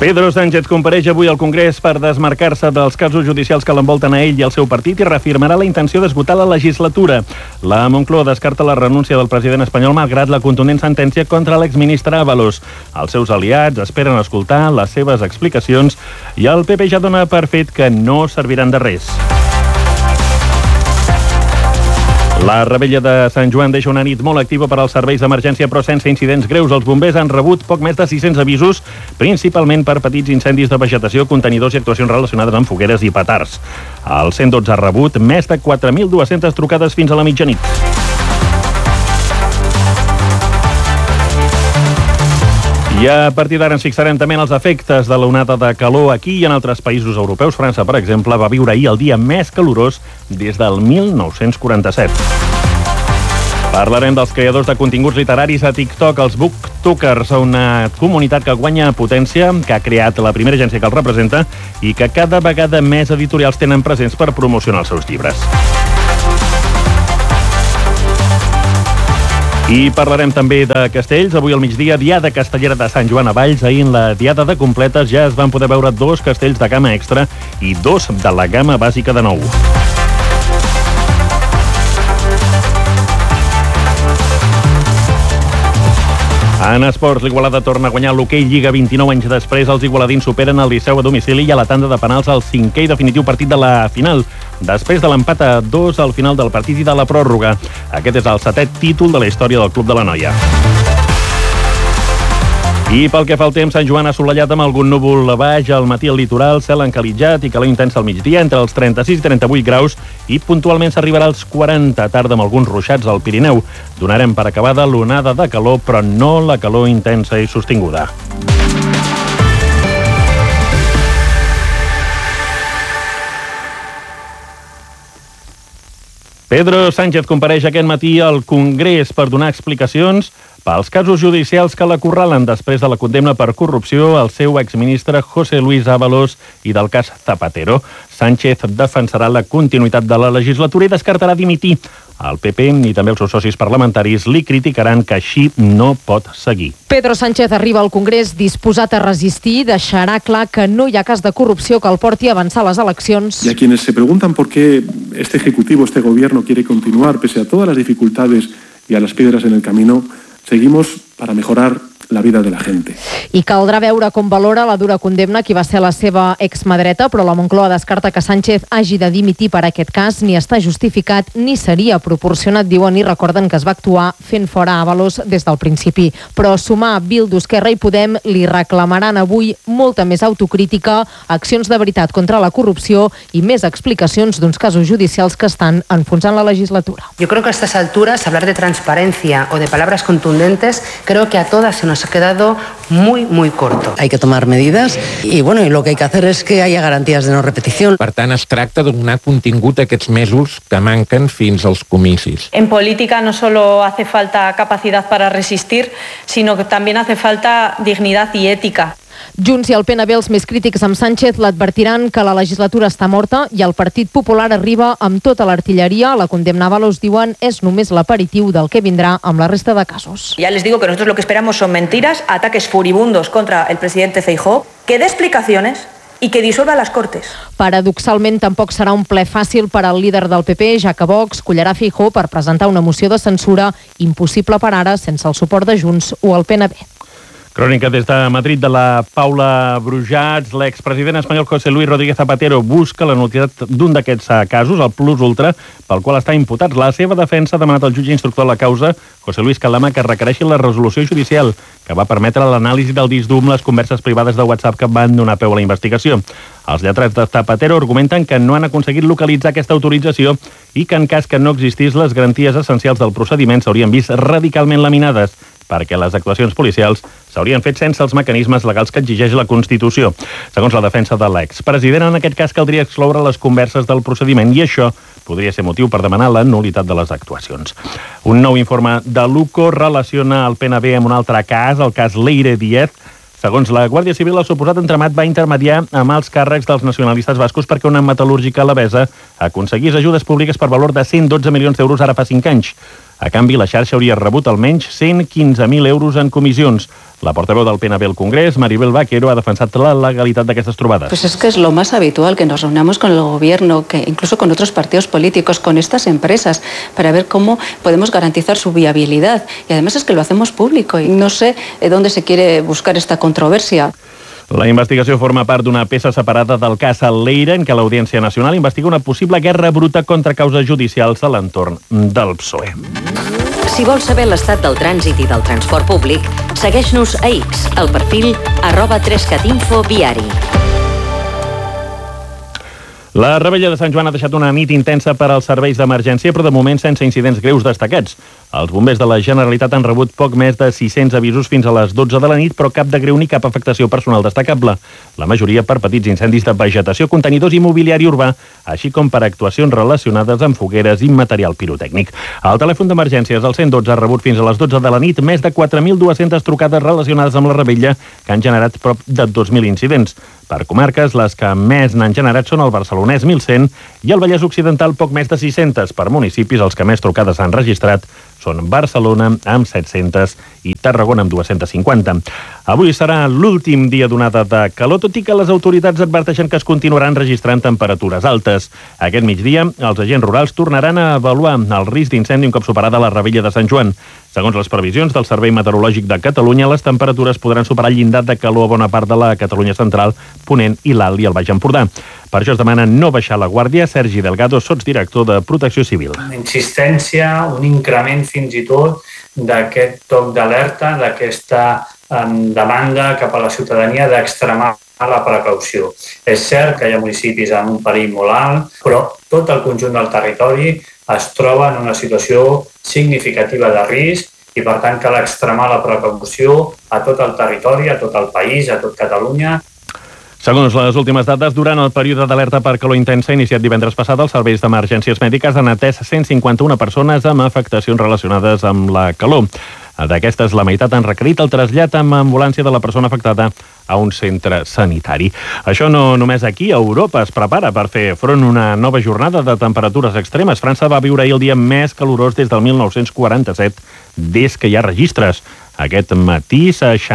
Pedro Sánchez compareix avui al Congrés per desmarcar-se dels casos judicials que l'envolten a ell i al seu partit i reafirmarà la intenció d'esgotar la legislatura. La Moncloa descarta la renúncia del president espanyol malgrat la contundent sentència contra l'exministre Ábalos. Els seus aliats esperen escoltar les seves explicacions i el PP ja dona per fet que no serviran de res. La revetlla de Sant Joan deixa una nit molt activa per als serveis d'emergència, però sense incidents greus. Els bombers han rebut poc més de 600 avisos, principalment per petits incendis de vegetació, contenidors i actuacions relacionades amb fogueres i petards. El 112 ha rebut més de 4.200 trucades fins a la mitjanit. I a partir d'ara ens fixarem també en els efectes de l'onada de calor aquí i en altres països europeus. França, per exemple, va viure ahir el dia més calorós des del 1947. Parlarem dels creadors de continguts literaris a TikTok, els booktokers, una comunitat que guanya potència, que ha creat la primera agència que els representa i que cada vegada més editorials tenen presents per promocionar els seus llibres. I parlarem també de castells. Avui al migdia, Diada Castellera de Sant Joan a Valls. Ahir en la Diada de completes ja es van poder veure 2 castells de gamma extra i 2 de la gamma bàsica de 9. En esports, l'Igualada torna a guanyar l'hoquei Lliga 29 anys després. Els igualadins superen el Liceu a domicili i a la tanda de penals el 5è i definitiu partit de la final, després de l'empat a 2 al final del partit i de la pròrroga. Aquest és el 7è títol de la història del Club de la Noia. I pel que fa al temps, Sant Joan assolellat amb algun núvol a baix, al matí al litoral, cel encalitjat i calor intensa al migdia, entre els 36 i 38 graus, i puntualment s'arribarà als 40, tarda amb alguns ruixats al Pirineu. Donarem per acabada l'onada de calor, però no la calor intensa i sostinguda. Pedro Sánchez compareix aquest matí al Congrés per donar explicacions pels casos judicials que l'acorralen després de la condemna per corrupció al seu exministre José Luis Ábalos i del cas Zapatero. Sánchez defensarà la continuïtat de la legislatura i descartarà dimitir. El PP i també els seus socis parlamentaris li criticaran que així no pot seguir. Pedro Sánchez arriba al Congrés disposat a resistir i deixarà clar que no hi ha cas de corrupció que el porti a avançar les eleccions. Y a quienes se preguntan por qué este Ejecutivo, este Gobierno quiere continuar pese a todas las dificultades y a las piedras en el camino, seguimos para mejorar la vida de la gente. I caldrà veure com valora la dura condemna qui va ser la seva exmadreta, però la Moncloa descarta que Sánchez hagi de dimitir per aquest cas, ni està justificat ni seria proporcionat, diuen, i recorden que es va actuar fent fora Ábalos des del principi. Però sumar Bildu, Esquerra i Podem li reclamaran avui molta més autocrítica, accions de veritat contra la corrupció i més explicacions d'uns casos judicials que estan enfonsant la legislatura. Yo creo que a estas alturas hablar de transparencia o de palabras contundentes, creo que a todas se nos ha quedado muy corto. Hay que tomar medidas y bueno, y lo que hay que hacer es que haya garantías de no repetición. Per tant, es tracta de donar contingut a aquests mesos que manquen fins als comicis. En política no solo hace falta capacidad para resistir, sino que también hace falta dignidad y ética. Junts i el PNB, els més crítics amb Sánchez, l'advertiran que la legislatura està morta i el Partit Popular arriba amb tota l'artilleria. La condemna Ábalos, diuen, és només l'aperitiu del que vindrà amb la resta de casos. Ya les digo que nosotros lo que esperamos son mentiras, ataques furibundos contra el presidente Feijóo, que dé explicaciones i que dissolva les Cortes. Paradoxalment, tampoc serà un ple fàcil per al líder del PP, ja que Vox collarà Feijóo per presentar una moció de censura impossible per ara sense el suport de Junts o el PNB. Crònica des de Madrid de la Paula Brujats. L'expresident espanyol José Luis Rodríguez Zapatero busca la nul·litat d'un d'aquests casos, el Plus Ultra, pel qual està imputat. La seva defensa ha demanat al jutge instructor de la causa, José Luis Calama, que requereixi la resolució judicial que va permetre l'anàlisi del disc dur amb les converses privades de WhatsApp que van donar peu a la investigació. Els lletrats de Zapatero argumenten que no han aconseguit localitzar aquesta autorització i que en cas que no existís les garanties essencials del procediment s'haurien vist radicalment laminades, perquè les actuacions policials s'haurien fet sense els mecanismes legals que exigeix la Constitució. Segons la defensa de l'expresident, en aquest cas caldria excloure les converses del procediment i això podria ser motiu per demanar la nul·litat de les actuacions. Un nou informe de l'UCO relaciona el PNB amb un altre cas, el cas Leire Díez. Segons la Guàrdia Civil, el suposat entramat va intermediar amb els càrrecs dels nacionalistes bascos perquè una metal·lúrgica alavesa aconseguís ajudes públiques per valor de 112 milions d'euros ara fa 5 anys. A canvi, la xarxa hauria rebut almenys 115.000 euros en comissions. La portaveu del PNB al Congrés, Maribel Vaquero, ha defensat la legalitat d'aquestes trobades. Pues es que es lo más habitual que nos reunamos con el gobierno, que incluso con otros partidos políticos, con estas empresas, para ver cómo podemos garantizar su viabilidad. Y además es que lo hacemos público y no sé dónde se quiere buscar esta controversia. La investigació forma part d'una peça separada del cas Lleida, en què l'Audiència Nacional investiga una possible guerra bruta contra causes judicials a l'entorn del PSOE. Si vols saber l'estat del trànsit i del transport públic, segueix-nos a X, al perfil @3catinfo viari. La Revetlla de Sant Joan ha deixat una nit intensa per als serveis d'emergència, però de moment sense incidents greus destacats. Els bombers de la Generalitat han rebut poc més de 600 avisos fins a les 12 de la nit, però cap de greu ni cap afectació personal destacable. La majoria per petits incendis de vegetació, contenidors i mobiliari urbà, així com per actuacions relacionades amb fogueres i material pirotècnic. El telèfon d'emergències, el 112, ha rebut fins a les 12 de la nit més de 4.200 trucades relacionades amb la Revetlla, que han generat prop de 2.000 incidents. Per comarques, les que més n'han generat són el barcelonès 1.100 i el Vallès Occidental poc més de 600. Per municipis, els que més trucades han registrat són Barcelona amb 700 i Tarragona amb 250. Avui serà l'últim dia d'onada de calor, tot i que les autoritats adverteixen que es continuaran registrant temperatures altes. Aquest migdia, els agents rurals tornaran a avaluar el risc d'incendi un cop superada la Revetlla de Sant Joan. Segons les previsions del Servei Meteorològic de Catalunya, les temperatures podran superar el llindar de calor a bona part de la Catalunya central, Ponent i l'Alt i el Baix Empordà. Per això es demana no baixar la guàrdia. Sergi Delgado, sotsdirector de Protecció Civil. Una insistència, un increment fins i tot d'aquest toc d'alerta, d'aquesta demanda cap a la ciutadania d'extremar la precaució. És cert que hi ha municipis amb un perill molt alt, però tot el conjunt del territori es troba en una situació significativa de risc i, per tant, cal extremar la precaució a tot el territori, a tot el país, a tot Catalunya. Segons les últimes dades, durant el període d'alerta per calor intensa iniciat divendres passat, els serveis d'emergències mèdiques han atès 151 persones amb afectacions relacionades amb la calor. D'aquestes, la meitat han requerit el trasllat amb ambulància de la persona afectada a un centre sanitari. Això no només aquí, a Europa es prepara per fer front a una nova jornada de temperatures extremes. França va viure ahir el dia més calorós des del 1947, des que hi ha registres. Aquest matí,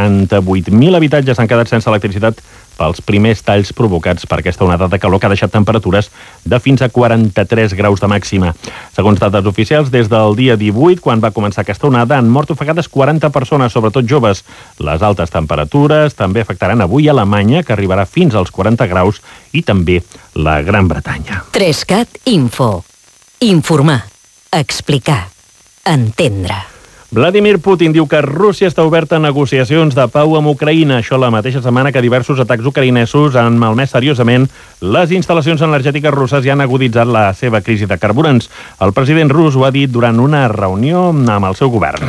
68.000 habitatges han quedat sense electricitat pels primers talls provocats per aquesta onada de calor que ha deixat temperatures de fins a 43 graus de màxima. Segons dades oficials, des del dia 18, quan va començar aquesta onada, han mort ofegades 40 persones, sobretot joves. Les altes temperatures també afectaran avui a Alemanya, que arribarà fins als 40 graus, i també la Gran Bretanya. 3cat Info. Informar, explicar, entendre. Vladimir Putin diu que Rússia està oberta a negociacions de pau amb Ucraïna. Això la mateixa setmana que diversos atacs ucraïnesos han malmès seriosament les instal·lacions energètiques russes i han aguditzat la seva crisi de carburants. El president rus ho ha dit durant una reunió amb el seu govern.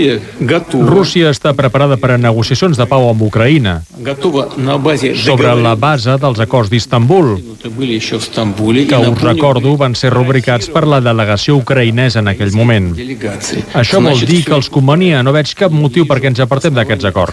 Rússia està preparada per a negociacions de pau amb Ucraïna sobre la base dels acords d'Istanbul, que us recordo van ser rubricats per la delegació ucraïnesa en aquell moment. Això vol dir que els convenia. No veig cap motiu perquè ens apartem d'aquests acords.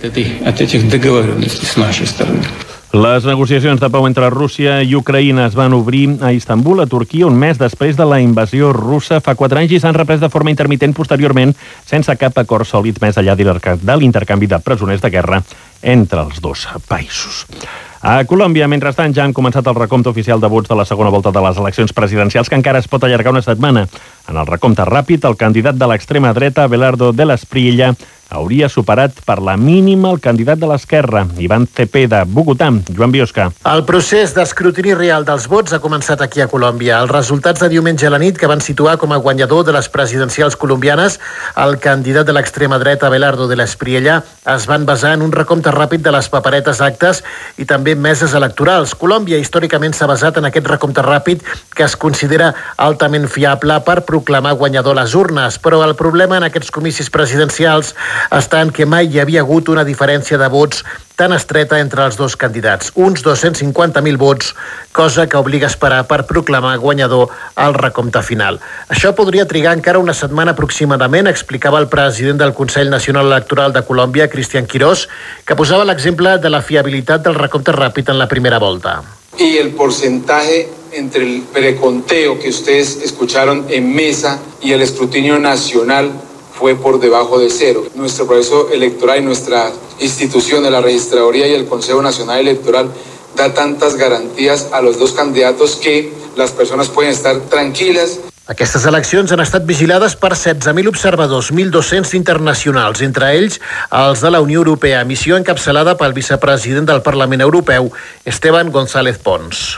Les negociacions de pau entre Rússia i Ucraïna es van obrir a Istanbul, a Turquia, un mes després de la invasió russa fa 4 anys i s'han reprès de forma intermitent posteriorment, sense cap acord sòlid més enllà de l'intercanvi de presoners de guerra entre els dos països. A Colòmbia, mentrestant, ja han començat el recompte oficial de vots de la segona volta de les eleccions presidencials, que encara es pot allargar una setmana. En el recompte ràpid, el candidat de l'extrema dreta, Abelardo de l'Espriella, hauria superat per la mínima el candidat de l'esquerra, Iván Cepeda, Bogotà. Joan Biosca. El procés d'escrutini real dels vots ha començat aquí a Colòmbia. Els resultats de diumenge a la nit, que van situar com a guanyador de les presidencials colombianes el candidat de l'extrema dreta, Abelardo de l'Espriella, es van basar en un recompte ràpid de les paperetes actes i també meses electorals. Colòmbia històricament s'ha basat en aquest recompte ràpid que es considera altament fiable per proclamar guanyador a les urnes, però el problema en aquests comicis presidencials està en que mai hi havia hagut una diferència de vots tan estreta entre els dos candidats, uns 250.000 vots, cosa que obliga a esperar per proclamar guanyador al recompte final. Això podria trigar encara una setmana aproximadament, explicava el president del Consell Nacional Electoral de Colòmbia, Cristian Quirós, que posava l'exemple de la fiabilitat del recompte ràpid en la primera volta. Y el porcentaje entre el preconteo que ustedes escucharon en mesa y el escrutinio nacional fue por debajo de cero. Nuestro proceso electoral y nuestra institución de la Registraduría y el Consejo Nacional Electoral da tantas garantías a los dos candidatos que las personas pueden estar tranquilas. Aquestes eleccions han estat vigilades per 16.000 observadors, 1.200 internacionals, entre ells els de la Unió Europea, missió encapçalada pel vicepresident del Parlament Europeu, Esteban González Pons.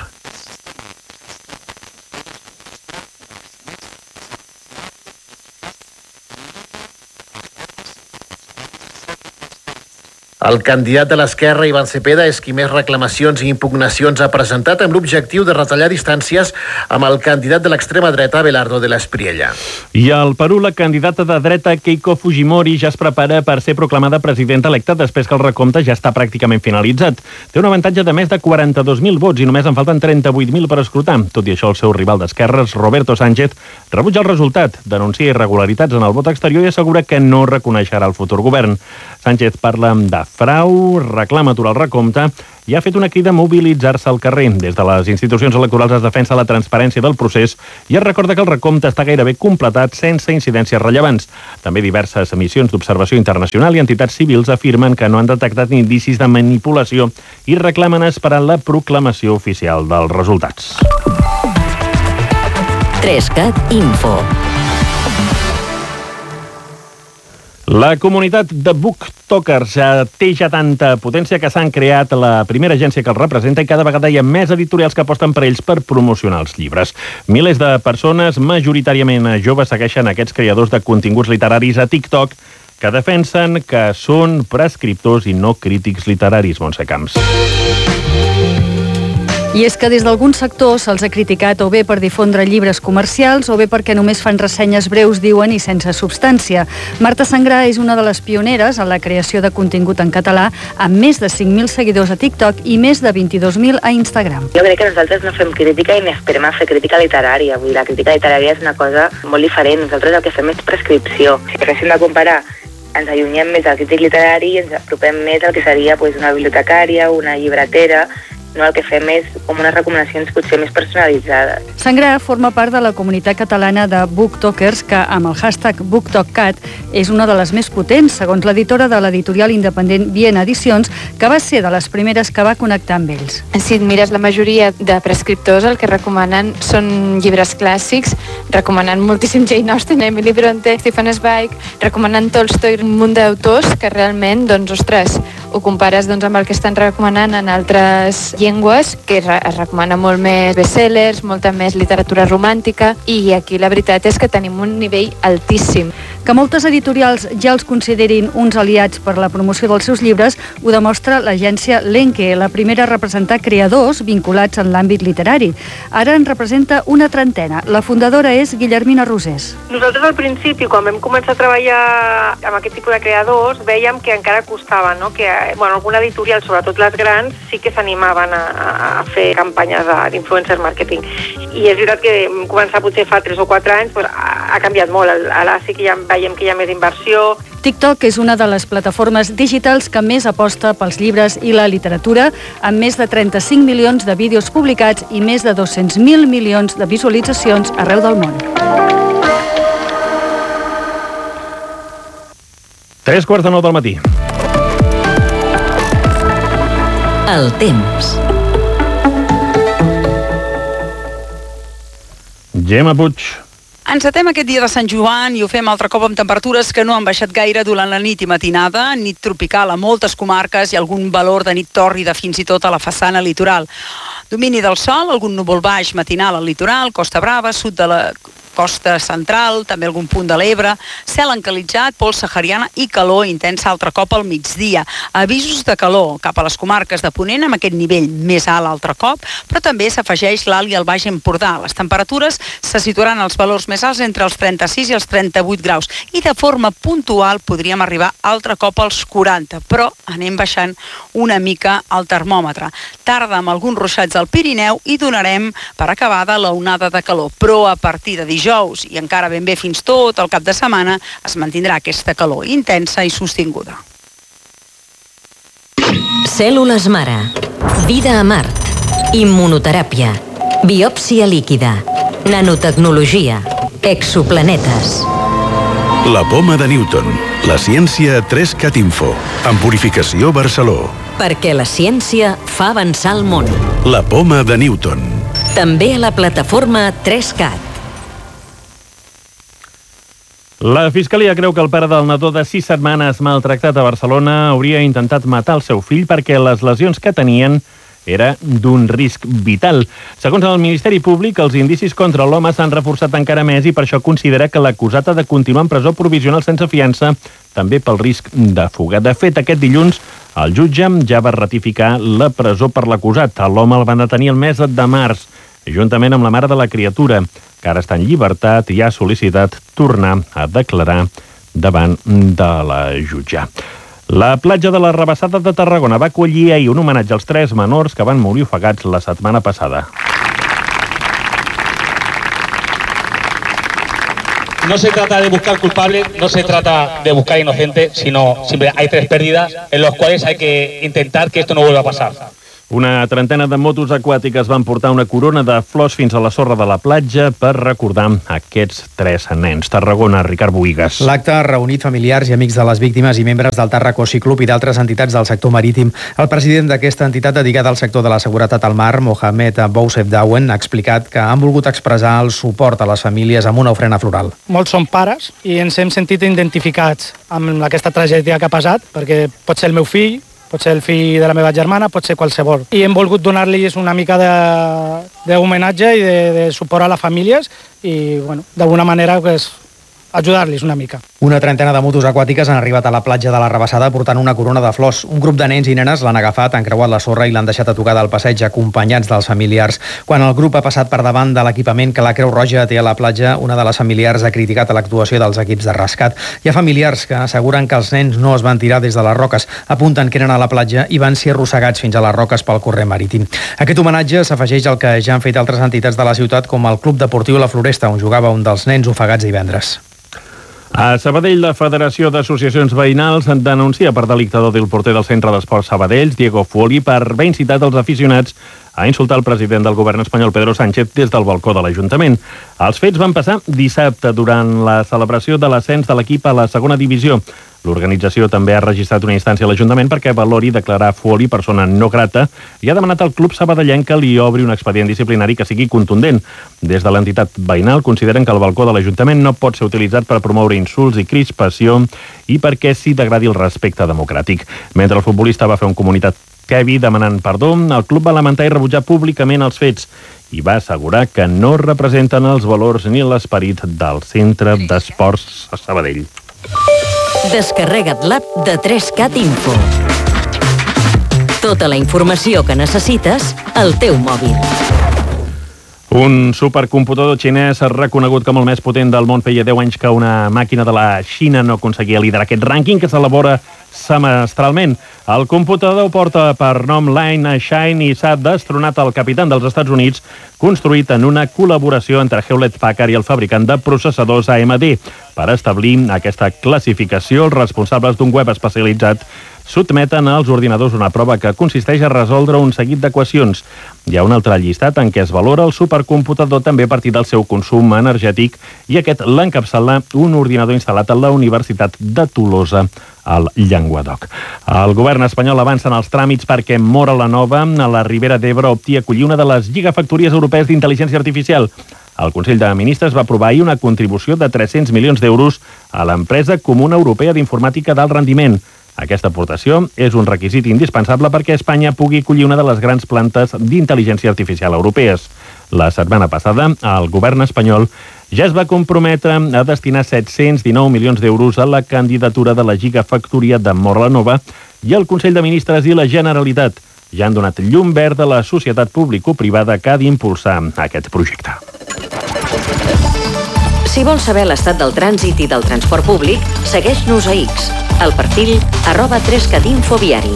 El candidat de l'Esquerra, Ivan Cepeda, és qui més reclamacions i impugnacions ha presentat amb l'objectiu de retallar distàncies amb el candidat de l'extrema dreta, Abelardo de la Espriella. I al Perú, la candidata de dreta Keiko Fujimori ja es prepara per ser proclamada presidenta electa després que el recompte ja està pràcticament finalitzat. Té un avantatge de més de 42.000 vots i només en falten 38.000 per escrutar. Tot i això, el seu rival d'esquerres, Roberto Sánchez, rebutja el resultat, denuncia irregularitats en el vot exterior i assegura que no reconeixerà el futur govern. Sánchez parla de frau, reclama aturar el recompte i ha fet una crida a mobilitzar-se al carrer. Des de les institucions electorals es defensa la transparència del procés i es recorda que el recompte està gairebé completat sense incidències rellevants. També diverses missions d'observació internacional i entitats civils afirmen que no han detectat indicis de manipulació i reclamen esperar la proclamació oficial dels resultats. 3CAT Info. La comunitat de booktokers té ja tanta potència que s'han creat la primera agència que els representa i cada vegada hi ha més editorials que aposten per ells per promocionar els llibres. Milers de persones, majoritàriament joves, segueixen aquests creadors de continguts literaris a TikTok que defensen que són prescriptors i no crítics literaris, Montse Camps. I és que des d'alguns sectors se'ls ha criticat o bé per difondre llibres comercials o bé perquè només fan ressenyes breus, diuen, i sense substància. Marta Sangrà és una de les pioneres en la creació de contingut en català, amb més de 5.000 seguidors a TikTok i més de 22.000 a Instagram. Jo crec que nosaltres no fem crítica i ni esperem a fer crítica literària. Vull dir, la crítica literària és una cosa molt diferent. Nosaltres el que fem és prescripció. Si haguéssim de comparar, ens allunyem més del crític literari i ens apropem més al que seria una bibliotecària, una llibretera. No, el que fem és com unes recomanacions potser més personalitzades. Sangrà forma part de la comunitat catalana de booktokers que, amb el hashtag BookTokCat, és una de les més potents, segons l'editora de l'editorial independent Viena Edicions, que va ser de les primeres que va connectar amb ells. Si et mires, la majoria de prescriptors el que recomanen són llibres clàssics, recomanant moltíssim Jane Austen, Emily Bronte, Stephen Zweig, recomanant Tolstoi, un munt d'autors que realment, ostres, ho compares amb el que estan recomanant en altres llengües, que es recomana molt més bestsellers, molta més literatura romàntica, i aquí la veritat és que tenim un nivell altíssim. Que moltes editorials ja els considerin uns aliats per la promoció dels seus llibres ho demostra l'agència Lenke, la primera a representar creadors vinculats en l'àmbit literari. Ara en representa una trentena. La fundadora és Guillermina Rosés. Nosaltres al principi, quan vam començar a treballar amb aquest tipus de creadors, veiem que encara costava, no? Que alguna editorial, sobretot les grans, sí que s'animaven a fer campanyes d'influencer marketing. I és veritat que començar potser fa 3 o 4 anys ha canviat molt. Ara sí que ja veiem que hi ha més inversió. TikTok és una de les plataformes digitals que més aposta pels llibres i la literatura, amb més de 35 milions de vídeos publicats i més de 200.000 milions de visualitzacions arreu del món. 3:45 del matí. El temps. Gemma Puig. Encetem aquest dia de Sant Joan i ho fem altre cop amb temperatures que no han baixat gaire durant la nit i matinada. Nit tropical a moltes comarques i algun valor de nit tòrrida fins i tot a la façana litoral. Domini del sol, algun núvol baix matinal al litoral, Costa Brava, sud de la costa central, també algun punt de l'Ebre, cel encalitzat, pols sahariana i calor intensa altre cop al migdia. Avisos de calor cap a les comarques de Ponent amb aquest nivell més alt altre cop, però també s'afegeix l'Alt i el Baix Empordà. Les temperatures se situaran als valors més alts entre els 36 i els 38 graus i de forma puntual podríem arribar altre cop als 40, però anem baixant una mica el termòmetre. Tarda amb alguns ruixats al Pirineu i donarem per acabada la onada de calor, però a partir de dijous i encara ben bé fins tot el cap de setmana es mantindrà aquesta calor intensa i sostinguda. Cèl·lules mare. Vida a Mart. Immunoteràpia. Biòpsia líquida. Nanotecnologia. Exoplanetes. La poma de Newton. La ciència a 3CAT Info. En Purificació Barceló. Perquè la ciència fa avançar el món. La poma de Newton. També a la plataforma 3CAT. La Fiscalia creu que el pare del nadó de 6 setmanes maltractat a Barcelona hauria intentat matar el seu fill perquè les lesions que tenien era d'un risc vital. Segons el Ministeri Públic, els indicis contra l'home s'han reforçat encara més i per això considera que l'acusat ha de continuar en presó provisional sense fiança, també pel risc de fuga. De fet, aquest dilluns, el jutge ja va ratificar la presó per l'acusat. L'home el van detenir el mes de març, juntament amb la mare de la criatura, que ara està en llibertat i ha sol·licitat tornar a declarar davant de la jutge. La platja de la Rabassada de Tarragona va acollir ahir un homenatge als 3 menors que van morir ofegats la setmana passada. No se trata de buscar culpables, no se trata de buscar inocentes, sino siempre hay 3 pérdidas en las cuales hay que intentar que esto no vuelva a pasar. Una trentena de motos aquàtiques van portar una corona de flors fins a la sorra de la platja per recordar aquests 3 nens. Tarragona, Ricard Bohigas. L'acte ha reunit familiars i amics de les víctimes i membres del Tarraco Club i d'altres entitats del sector marítim. El president d'aquesta entitat dedicada al sector de la seguretat al mar, Mohamed Boussef Dawen, ha explicat que han volgut expressar el suport a les famílies amb una ofrena floral. Molts són pares i ens hem sentit identificats amb aquesta tragèdia que ha passat, perquè pot ser el meu fill, pot ser el fill de la meva germana, pot ser qualsevol. I hem volgut donar-los una mica d'homenatge i de suport a les famílies i, bueno, d'alguna manera, ajudar-los una mica. Una trentena de motos aquàtiques han arribat a la platja de la Rabassada portant una corona de flors. Un grup de nens i nenes l'han agafat, han creuat la sorra i l'han deixat a tocar del passeig acompanyats dels familiars. Quan el grup ha passat per davant de l'equipament que la Creu Roja té a la platja, una de les familiars ha criticat l'actuació dels equips de rescat. Hi ha familiars que asseguren que els nens no es van tirar des de les roques, apunten que eren a la platja i van ser arrossegats fins a les roques pel corrent marítim. Aquest homenatge s'afegeix al que ja han fet altres entitats de la ciutat, com el Club Deportiu La Floresta, on jugava un dels nens ofegats divendres. A Sabadell, la Federació d'Associacions Veïnals denuncia per delicte d'odi el porter del Centre d'Esports Sabadell, Diego Fuoli, per haver incitat els aficionats a insultar el president del govern espanyol, Pedro Sánchez, des del balcó de l'Ajuntament. Els fets van passar dissabte durant la celebració de l'ascens de l'equip a la segona divisió. L'organització també ha registrat una instància a l'Ajuntament perquè valori declarar Fuoli persona no grata i ha demanat al club sabadellenc que li obri un expedient disciplinari que sigui contundent. Des de l'entitat veïnal consideren que el balcó de l'Ajuntament no pot ser utilitzat per promoure insults i crispació i perquè s'hi degradi el respecte democràtic. Mentre el futbolista va fer un comunicat previ demanant perdó, el club va lamentar i rebutjar públicament els fets i va assegurar que no representen els valors ni l'esperit del Centre d'Esports a Sabadell. Descarrega't l'app de 3CAT Info. Tota la informació que necessites al teu mòbil. Un supercomputador xinès reconegut com el més potent del món feia 10 anys que una màquina de la Xina no aconseguia liderar aquest rànquing que s'elabora semestralment. El computador porta per nom Line Shine i s'ha destronat el capità dels Estats Units, construït en una col·laboració entre Hewlett-Packard i el fabricant de processadors AMD. Per establir aquesta classificació, els responsables d'un web especialitzat sotmeten als ordinadors una prova que consisteix a resoldre un seguit d'equacions. Hi ha un altre llistat en què es valora el supercomputador també a partir del seu consum energètic i aquest l'encapçala un ordinador instal·lat a la Universitat de Tolosa, al Llenguadoc. El govern espanyol avança en els tràmits perquè Móra la Nova, a la Ribera d'Ebre, opti a acollir una de les gigafactories europees d'intel·ligència artificial. El Consell de Ministres va aprovar ahir una contribució de 300 milions d'euros a l'empresa comuna europea d'informàtica d'alt rendiment. Aquesta aportació és un requisit indispensable perquè Espanya pugui acollir una de les grans plantes d'intel·ligència artificial europees. La setmana passada, el govern espanyol ja es va comprometre a destinar 719 milions d'euros a la candidatura de la gigafactoria de Móra la Nova i el Consell de Ministres i la Generalitat ja han donat llum verd a la societat público-privada que ha d'impulsar aquest projecte. Si vols saber l'estat del trànsit i del transport públic, segueix-nos a X, al perfil @3catinfoviari.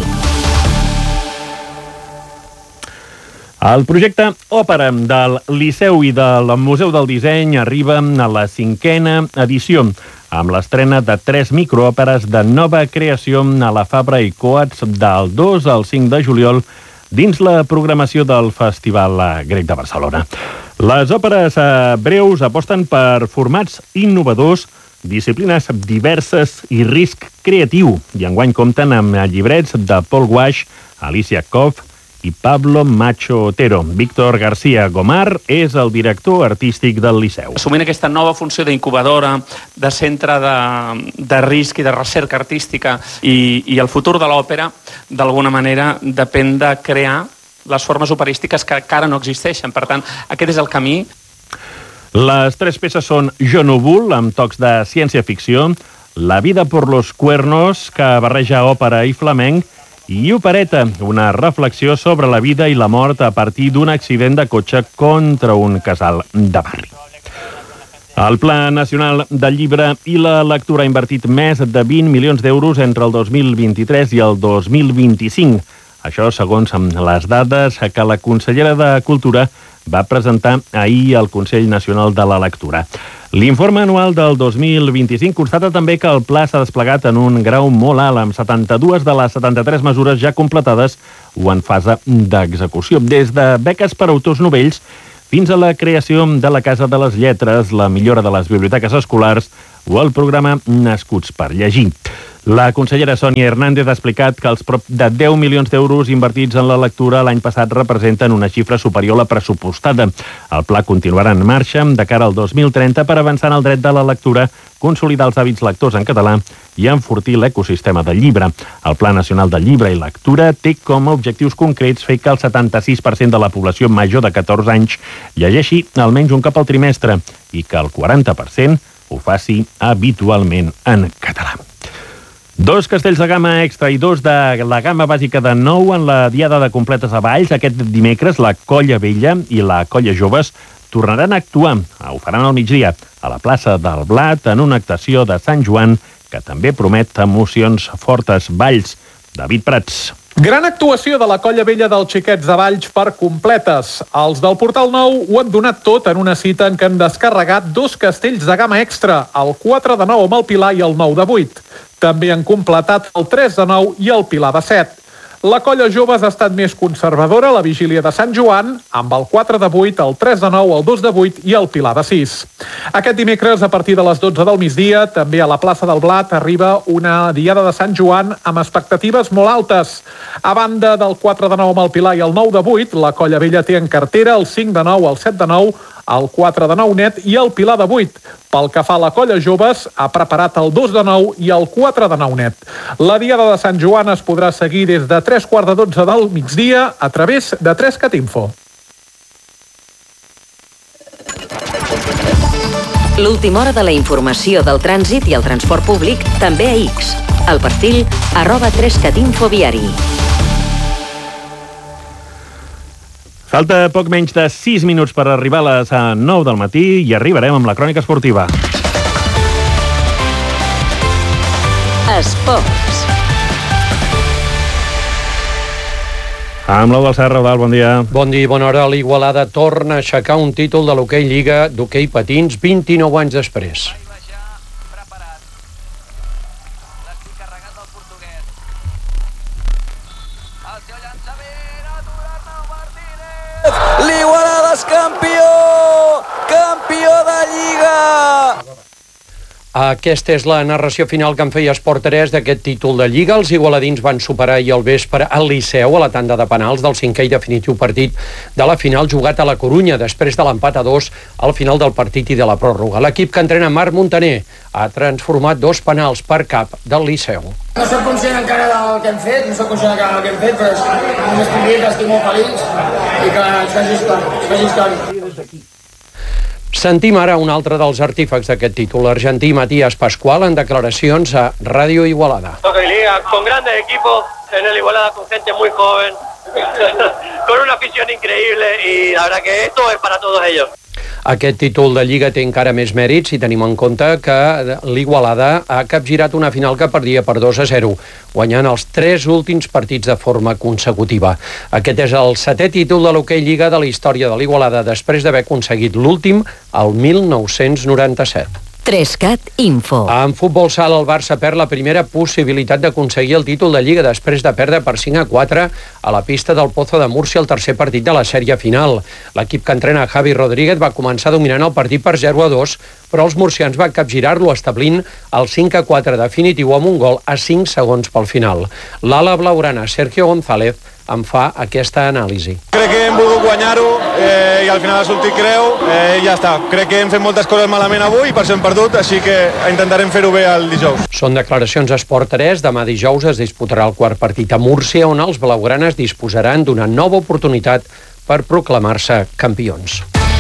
El projecte Òpera del Liceu i del Museu del Disseny arriba a la 5a edició, amb l'estrena de 3 microòperes de nova creació a la Fabra i Coats del 2 al 5 de juliol dins la programació del Festival Grec de Barcelona. Les òperes breus aposten per formats innovadors, disciplines diverses i risc creatiu, i enguany compten amb llibrets de Paul Guasch, Alicia Koff i Pablo Macho Otero. Víctor García Gomar és el director artístic del Liceu. Assumint aquesta nova funció d'incubadora, de centre de risc i de recerca artística i el futur de l'òpera, d'alguna manera depèn de crear les formes operístiques que encara no existeixen. Per tant, aquest és el camí. Les 3 peces són Jo Núvol, amb tocs de ciència-ficció, La vida por los cuernos, que barreja òpera i flamenc, i Opereta, una reflexió sobre la vida i la mort a partir d'un accident de cotxe contra un casal de barri. El Pla Nacional del Llibre i la Lectura ha invertit més de 20 milions d'euros entre el 2023 i el 2025. Això segons les dades que la consellera de Cultura va presentar ahir al Consell Nacional de la Lectura. L'informe anual del 2025 constata també que el pla s'ha desplegat en un grau molt alt, amb 72 de les 73 mesures ja completades o en fase d'execució. Des de beques per autors novells fins a la creació de la Casa de les Lletres, la millora de les biblioteques escolars o el programa Nascuts per Llegir. La consellera Sònia Hernández ha explicat que els prop de 10 milions d'euros invertits en la lectura l'any passat representen una xifra superior a la pressupostada. El pla continuarà en marxa de cara al 2030 per avançar en el dret de la lectura, consolidar els hàbits lectors en català i enfortir l'ecosistema del llibre. El Pla Nacional del Llibre i Lectura té com a objectius concrets fer que el 76% de la població major de 14 anys llegeixi almenys un cop al trimestre i que el 40% ho faci habitualment en català. 2 castells de gamma extra i 2 de la gamma bàsica de nou en la Diada de Completes a Valls. Aquest dimecres, la Colla Vella i la Colla Joves tornaran a actuar. Ho faran al migdia a la plaça del Blat en una actuació de Sant Joan que també promet emocions fortes. Valls, David Prats. Gran actuació de la Colla Vella dels Xiquets de Valls per Completes. Els del Portal Nou ho han donat tot en una cita en què han descarregat 2 castells de gamma extra, el 4 de 9 amb el Pilar i el 9 de 8. També han completat el 3 de 9 i el Pilar de 7. La Colla Joves ha estat més conservadora a la vigília de Sant Joan, amb el 4 de 8, el 3 de 9, el 2 de 8 i el Pilar de 6. Aquest dimecres, a partir de les 12 del migdia, també a la plaça del Blat arriba una Diada de Sant Joan amb expectatives molt altes. A banda del 4 de 9 amb el Pilar i el 9 de 8, la Colla Vella té en cartera el 5 de 9, el 7 de 9, el 4 de 9 net i el Pilar de 8. Pel que fa a la Colla Joves, ha preparat el 2 de 9 i el 4 de 9 net. La Diada de Sant Joan es podrà seguir des de 3:15 del migdia a través de 3catinfo. L'última hora de la informació del trànsit i el transport públic també a X. El perfil @3catinfoviari. Falta poc menys de 6 minuts per arribar a les 9 del matí i arribarem amb la crònica esportiva. Esports. Amb l'Eudald Serra. Eudald, bon dia. Bon dia i bona hora. L'Igualada torna a aixecar un títol de l'hoquei Lliga d'hoquei patins 29 anys després. L'Igualada és campió de Lliga! Aquesta és la narració final que en feia Esport 3 d'aquest títol de Lliga. Els igualadins van superar ahir al vespre al Liceu a la tanda de penals del 5è i definitiu partit de la final jugat a la Corunya després de l'empat a 2 al final del partit i de la pròrroga. L'equip que entrena Marc Montaner ha transformat 2 penals per cap del Liceu. No soc conscient encara del que hem fet, però només puc dir que estic molt feliç i que es faci història. Sentim ara un altre dels artífecs d'aquest títol, l'argentí Matías Pascual, en declaracions a Ràdio Igualada. Liga con grandes equipos, en el Igualada con gente muy joven, con una afición increíble y la verdad que esto es para todos ellos. Aquest títol de Lliga té encara més mèrits si tenim en compte que l'Igualada ha capgirat una final que perdia per 2-0, guanyant els 3 últims partits de forma consecutiva. Aquest és el 7è títol de l'hoquei Lliga de la història de l'Igualada, després d'haver aconseguit l'últim al 1997. 3CAT Info. En futbol sala, el Barça perd la primera possibilitat d'aconseguir el títol de Lliga després de perdre per 5-4 a la pista del Pozo de Múrcia el tercer partit de la sèrie final. L'equip que entrena Javi Rodríguez va començar dominant el partit per 0-2, però els murcians van capgirar-lo establint el 5-4 definitiu amb un gol a 5 segons pel final. L'ala blaugrana Sergio González em fa aquesta anàlisi. Crec que hem volgut guanyar-ho i al final ha sortit creu i ja està. Crec que hem fet moltes coses malament avui i per això hem perdut, així que intentarem fer-ho bé el dijous. Són declaracions a Esport 3. Demà dijous es disputarà el quart partit a Múrcia, on els blaugranes disposaran d'una nova oportunitat per proclamar-se campions.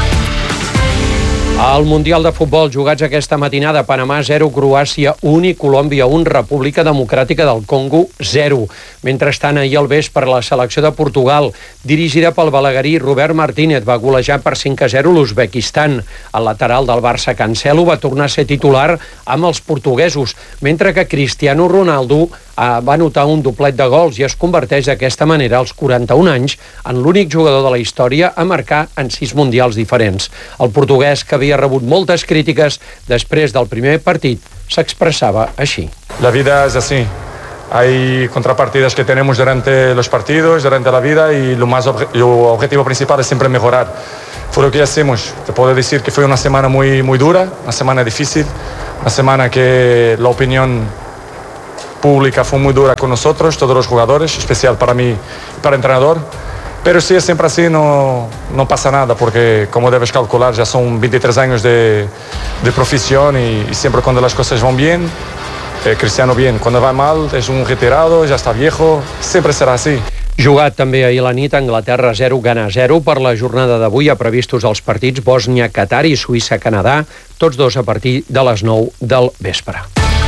Al Mundial de Futbol, jugats aquesta matinada, Panamà 0, Croàcia 1 i Colòmbia 1, República Democràtica del Congo 0. Mentrestant, ahir al vespre, la selecció de Portugal, dirigida pel balaguerí Robert Martínez, va golejar per 5-0 l'Uzbekistan. El lateral del Barça, Cancelo, va tornar a ser titular amb els portuguesos, mentre que Cristiano Ronaldo va anotar un doblet de gols i es converteix d'aquesta manera als 41 anys en l'únic jugador de la història a marcar en 6 mundials diferents. El portuguès, que havia rebut moltes crítiques després del primer partit, s'expressava així. La vida es así. Hay contrapartidas que tenemos durante los partidos, durante la vida, y lo objetivo principal es siempre mejorar. Fue lo que hacemos. Te puedo decir que fue una semana muy dura, una semana difícil, una semana que la opinión pública fue muy dura con nosotros, todos los jugadores, especial para mí y para el entrenador. Pero si es siempre así, no pasa nada, porque como debes calcular, ya son 23 años de profesión y siempre cuando las cosas van bien, Cristiano bien. Cuando va mal, es un retirado, ya está viejo, siempre será así. Jugat també ahir a la nit, Anglaterra 0, Ghana 0. Per la jornada d'avui ha previstos els partits Bòsnia, Qatar i Suïssa-Canadà, tots dos a partir de les 9 del vespre.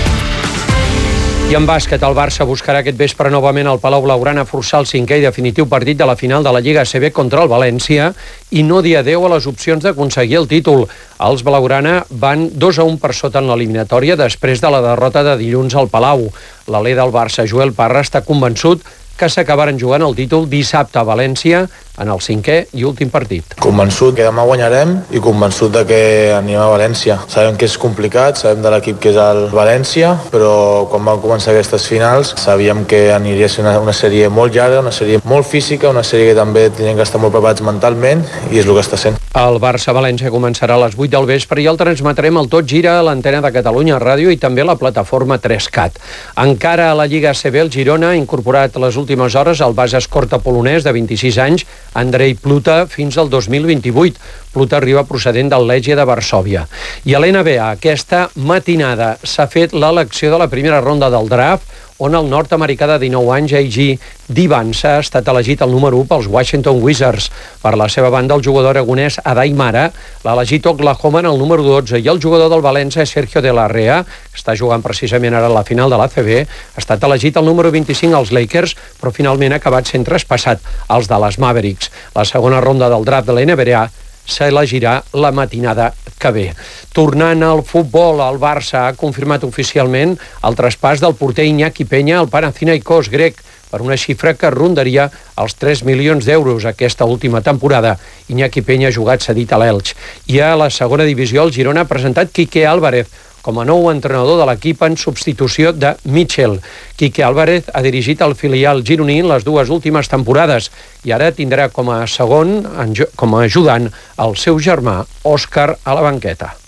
I en bàsquet, el Barça buscarà aquest vespre novament al Palau Blaugrana forçar el 5è i definitiu partit de la final de la Lliga ACB contra el València i no dir adeu a les opcions d'aconseguir el títol. Els blaugrana van 2-1 per sota en l'eliminatòria després de la derrota de dilluns al Palau. L'alè del Barça, Joel Parra, està convençut que s'acabaran jugant el títol dissabte a València en el 5è i últim partit. Convençut que demà guanyarem i convençut de que anem a València. Sabem que és complicat, sabem de l'equip que és el València, però quan vam començar aquestes finals sabíem que aniria a ser una sèrie molt llarga, una sèrie molt física, una sèrie que també tenien que estar molt preparats mentalment i és el que està sent. El Barça-València començarà a les 8 del vespre i el transmetrem al Tot Gira a l'antena de Catalunya Ràdio i també a la plataforma 3CAT. Encara a la Lliga ACB, el Girona ha incorporat les últimes hores el base escorta polonès de 26 anys, Andrei Pluta, fins al 2028. Pluta arriba procedent del Legia de Varsòvia. I a l'NBA, aquesta matinada s'ha fet l'elecció de la primera ronda del draft, on el nord-americà de 19 anys, A.J. Divansa, ha estat elegit el número 1 pels Washington Wizards. Per la seva banda, el jugador aragonès Adai Mara l'ha elegit Oklahoma en el número 12 i el jugador del València, Sergio de la Rea, que està jugant precisament ara a la final de l'ACB, ha estat elegit el número 25 als Lakers, però finalment ha acabat sent traspassat als Dallas Mavericks. La segona ronda del draft de la NBA s'elegirà la matinada que ve. Tornant al futbol, el Barça ha confirmat oficialment el traspàs del porter Iñaki Peña al Panathinaikos grec per una xifra que rondaria els 3 milions d'euros aquesta última temporada. Iñaki Peña ha jugat cedit a l'Elx. I a la segona divisió, el Girona ha presentat Quique Álvarez com a nou entrenador de l'equip en substitució de Mitchell. Quique Álvarez ha dirigit el filial gironí les dues últimes temporades i ara tindrà com a segon, com a ajudant, el seu germà Òscar a la banqueta.